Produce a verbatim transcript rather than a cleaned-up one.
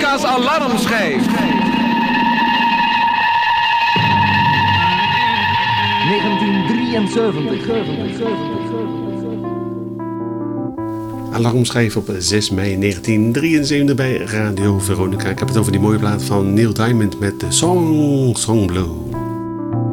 Veronica's alarmschijf. negentien drieënzeventig. Alarmschijf op zes mei negentien drieënzeventig bij Radio Veronica. Ik heb het over die mooie plaat van Neil Diamond met de Song Song Blue.